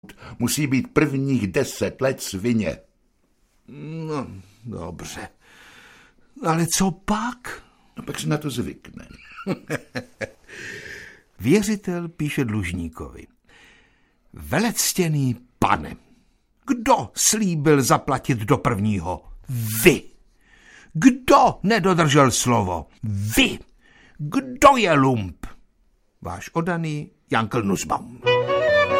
musí být prvních 10 let svině. No, dobře. Ale co pak? No pak se na to zvykne. Věřitel píše dlužníkovi. Velectěný pane, kdo slíbil zaplatit do 1. Vy. Kdo nedodržel slovo? Vy. Kdo je lump? Váš oddaný Jankl Nussbaum.